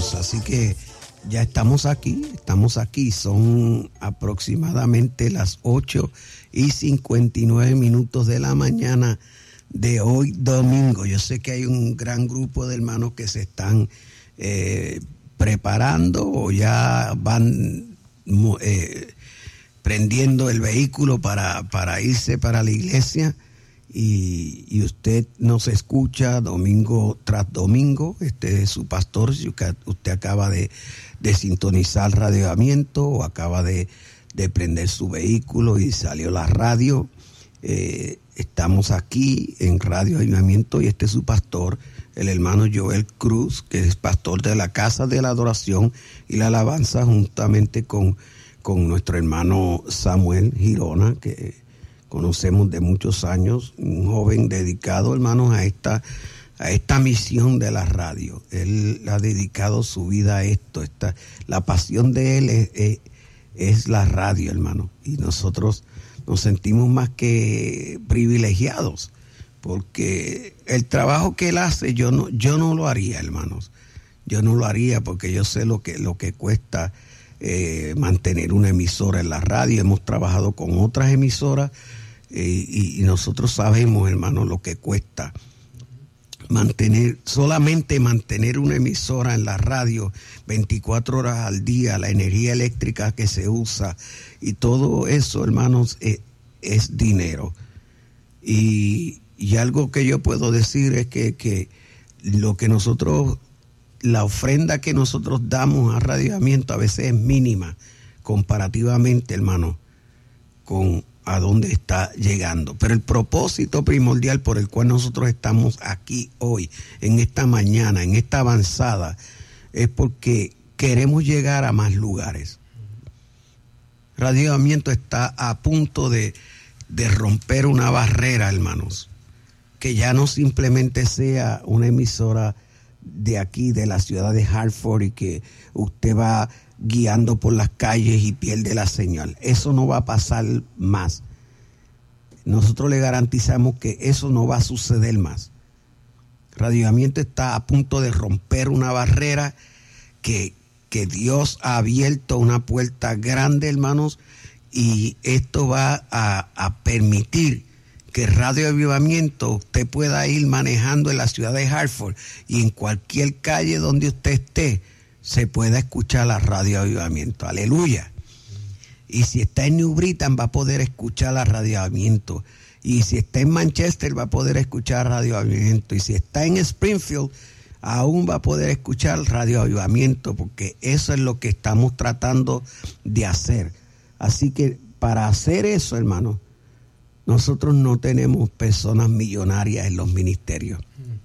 Dios. Así que ya estamos aquí. Son aproximadamente las 8:59 de la mañana de hoy domingo. Yo sé que hay un gran grupo de hermanos que se están preparando o ya van prendiendo el vehículo para irse para la iglesia. Y usted nos escucha domingo tras domingo. Este es su pastor. Si usted acaba de sintonizar Radio Avivamiento o acaba de prender su vehículo y salió la radio, estamos aquí en Radio Avivamiento y este es su pastor, el hermano Joel Cruz, que es pastor de la Casa de la Adoración y la Alabanza, juntamente con nuestro hermano Samuel Girona, que conocemos de muchos años, un joven dedicado, hermanos, a esta misión de la radio. Él ha dedicado su vida a esto. La pasión de él es la radio, hermano. Y nosotros nos sentimos más que privilegiados, porque el trabajo que él hace, yo no lo haría, hermanos. Yo no lo haría porque yo sé lo que cuesta mantener una emisora en la radio. Hemos trabajado con otras emisoras y nosotros sabemos, hermano, lo que cuesta solamente mantener una emisora en la radio 24 horas al día, la energía eléctrica que se usa y todo eso, hermanos, es dinero. Y algo que yo puedo decir es que lo que la ofrenda que nosotros damos a Radio Avivamiento a veces es mínima comparativamente, hermano, con a dónde está llegando. Pero el propósito primordial por el cual nosotros estamos aquí hoy, en esta mañana, en esta avanzada, es porque queremos llegar a más lugares. Radio Avivamiento está a punto de romper una barrera, hermanos, que ya no simplemente sea una emisora de aquí, de la ciudad de Hartford, y que usted va guiando por las calles y pierde la señal. Eso no va a pasar más. Nosotros le garantizamos que eso no va a suceder más. Radio Avivamiento está a punto de romper una barrera que Dios ha abierto una puerta grande, hermanos, y esto va a permitir que Radio Avivamiento usted pueda ir manejando en la ciudad de Hartford y en cualquier calle donde usted esté se pueda escuchar la Radio Avivamiento. Aleluya. Y si está en New Britain va a poder escuchar la Radio Avivamiento. Y si está en Manchester va a poder escuchar Radio Avivamiento. Y si está en Springfield aún va a poder escuchar Radio Avivamiento, porque eso es lo que estamos tratando de hacer. Así que para hacer eso, hermano, nosotros no tenemos personas millonarias en los ministerios.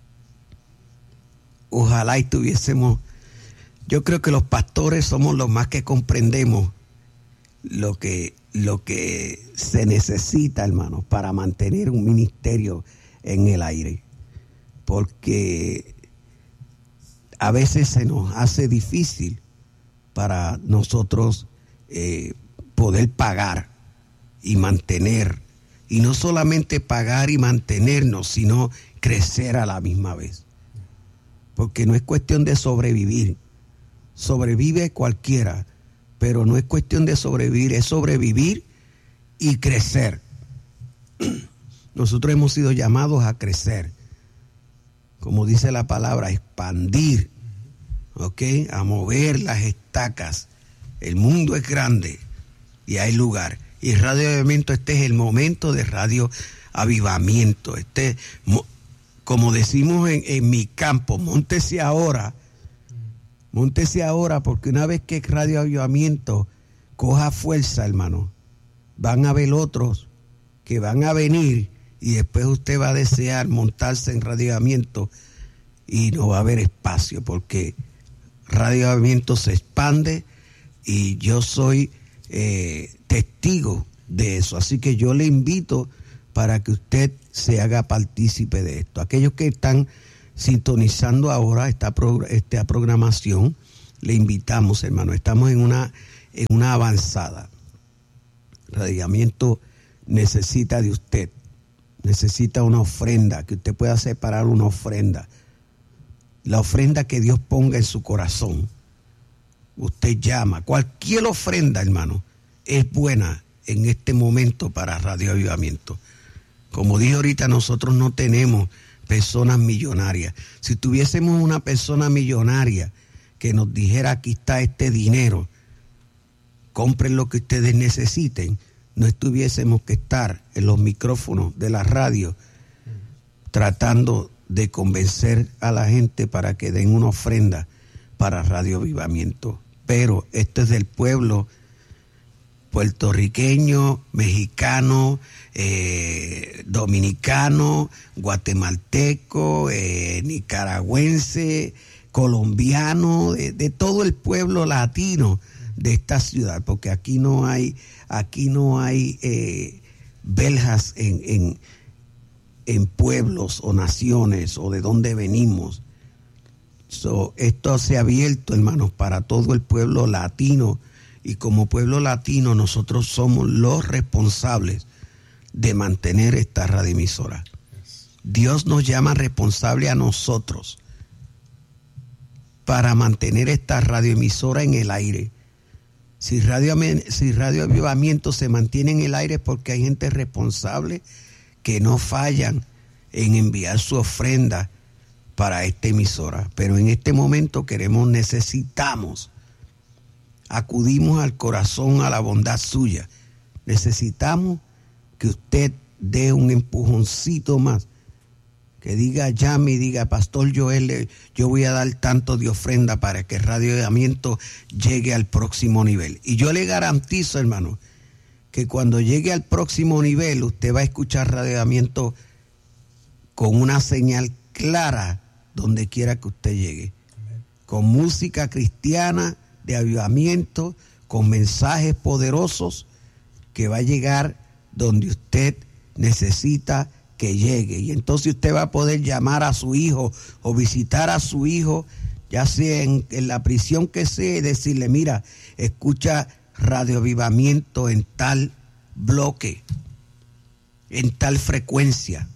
Ojalá y tuviésemos. Yo creo que los pastores somos los más que comprendemos lo que se necesita, hermano, para mantener un ministerio en el aire. Porque a veces se nos hace difícil para nosotros poder pagar y mantener. Y no solamente pagar y mantenernos, sino crecer a la misma vez. Porque no es cuestión de sobrevivir. Sobrevive cualquiera, pero no es cuestión de sobrevivir, es sobrevivir y crecer. Nosotros hemos sido llamados a crecer, como dice la palabra, a expandir, ¿ok? A mover las estacas. El mundo es grande y hay lugar. Y Radio Avivamiento, este es el momento de Radio Avivamiento. Como decimos en mi campo, móntese ahora, porque una vez que Radio Avivamiento coja fuerza, hermano, van a haber otros que van a venir y después usted va a desear montarse en Radio Avivamiento y no va a haber espacio, porque Radio Avivamiento se expande y yo soy testigo de eso. Así que yo le invito para que usted se haga partícipe de esto. Aquellos que están sintonizando ahora esta programación, le invitamos, hermano. Estamos en una avanzada. Radio Avivamiento necesita de usted. Necesita una ofrenda, que usted pueda separar una ofrenda. la ofrenda que Dios ponga en su corazón. Usted llama. Cualquier ofrenda, hermano, es buena en este momento para Radio Avivamiento. Como dije ahorita, nosotros no tenemos personas millonarias. Si tuviésemos una persona millonaria que nos dijera, aquí está este dinero, compren lo que ustedes necesiten, no tuviésemos que estar en los micrófonos de la radio tratando de convencer a la gente para que den una ofrenda para Radio Avivamiento. Pero esto es del pueblo puertorriqueño, mexicano, dominicano, guatemalteco, nicaragüense, colombiano, de todo el pueblo latino de esta ciudad, porque aquí no hay verjas en pueblos o naciones o de dónde venimos. Esto se ha abierto, hermanos, para todo el pueblo latino, y como pueblo latino nosotros somos los responsables de mantener esta radioemisora. Dios nos llama responsable a nosotros para mantener esta radioemisora en el aire. Si Radio Avivamiento se mantiene en el aire es porque hay gente responsable que no fallan en enviar su ofrenda para esta emisora. Pero en este momento necesitamos, acudimos al corazón, a la bondad suya. Necesitamos que usted dé un empujoncito más, que diga, llame y diga, Pastor Joel, yo voy a dar tanto de ofrenda para que Radio Avivamiento llegue al próximo nivel. Y yo le garantizo, hermano, que cuando llegue al próximo nivel, usted va a escuchar Radio Avivamiento con una señal clara donde quiera que usted llegue. Amén. Con música cristiana de avivamiento, con mensajes poderosos que va a llegar donde usted necesita que llegue. Y entonces usted va a poder llamar a su hijo o visitar a su hijo, ya sea en la prisión que sea, y decirle, mira, escucha Radio Avivamiento en tal bloque, en tal frecuencia,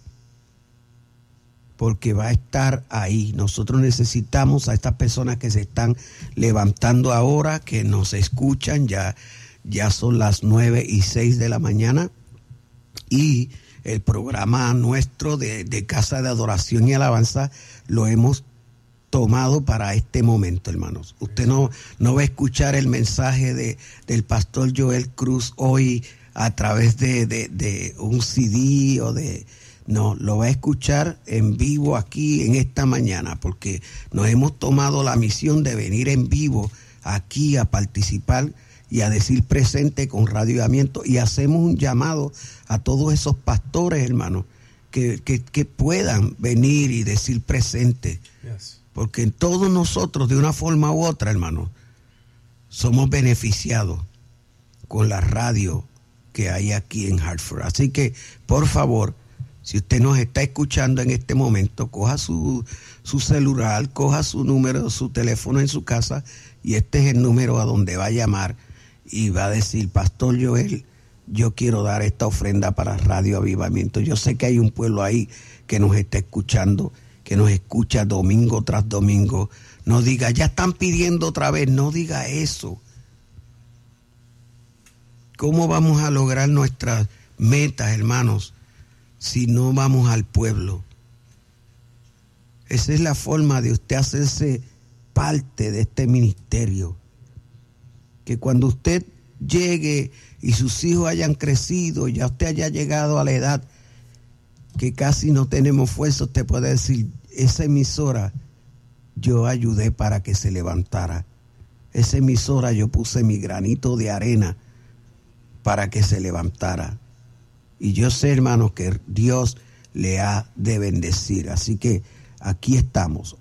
porque va a estar ahí. Nosotros necesitamos a estas personas que se están levantando ahora, que nos escuchan, ya son las 9:06 de la mañana, y el programa nuestro de Casa de Adoración y Alabanza lo hemos tomado para este momento, hermanos. Usted no va a escuchar el mensaje del pastor Joel Cruz hoy a través de un CD no, lo va a escuchar en vivo aquí en esta mañana, porque nos hemos tomado la misión de venir en vivo aquí a participar y a decir presente con Radio Avivamiento, y hacemos un llamado a todos esos pastores, hermanos, que puedan venir y decir presente. Yes. Porque todos nosotros, de una forma u otra, hermanos, somos beneficiados con la radio que hay aquí en Hartford. Así que, por favor, si usted nos está escuchando en este momento, coja su celular, coja su número, su teléfono en su casa, y este es el número a donde va a llamar y va a decir, Pastor Joel, yo quiero dar esta ofrenda para Radio Avivamiento. Yo sé que hay un pueblo ahí que nos está escuchando, que nos escucha domingo tras domingo. No diga, ya están pidiendo otra vez, no diga eso. ¿Cómo vamos a lograr nuestras metas, hermanos, si no vamos al pueblo? Esa es la forma de usted hacerse parte de este ministerio. Que cuando usted llegue y sus hijos hayan crecido, ya usted haya llegado a la edad que casi no tenemos fuerza, usted puede decir, esa emisora yo ayudé para que se levantara. Esa emisora yo puse mi granito de arena para que se levantara. Y yo sé, hermanos, que Dios le ha de bendecir. Así que aquí estamos,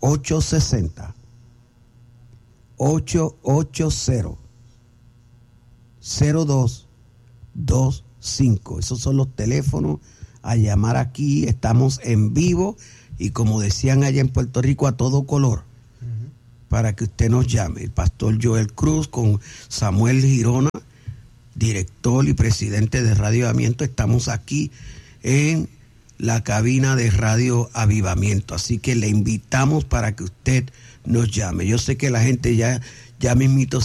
860-880-0225. Esos son los teléfonos a llamar aquí. Estamos en vivo y, como decían allá en Puerto Rico, a todo color, para que usted nos llame. El pastor Joel Cruz con Samuel Girona, director y presidente de Radio Avivamiento, estamos aquí en la cabina de Radio Avivamiento. Así que le invitamos para que usted nos llame. Yo sé que la gente ya mismito